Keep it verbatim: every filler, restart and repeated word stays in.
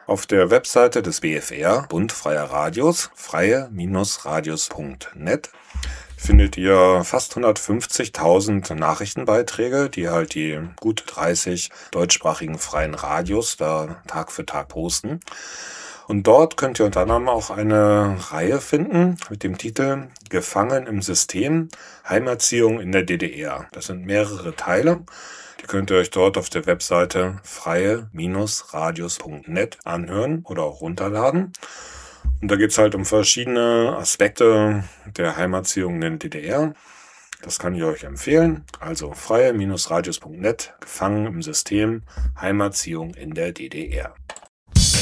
Auf der Webseite des B F R, Bund Freier Radios, freie Radios punkt net, findet ihr fast hundertfünfzigtausend Nachrichtenbeiträge, die halt die gut dreißig deutschsprachigen freien Radios da Tag für Tag posten. Und dort könnt ihr unter anderem auch eine Reihe finden mit dem Titel Gefangen im System, Heimerziehung in der D D R. Das sind mehrere Teile. Die könnt ihr euch dort auf der Webseite freie Radios punkt net anhören oder auch runterladen. Und da geht es halt um verschiedene Aspekte der Heimerziehung in der D D R. Das kann ich euch empfehlen. Also freie Radios punkt net, Gefangen im System, Heimerziehung in der D D R.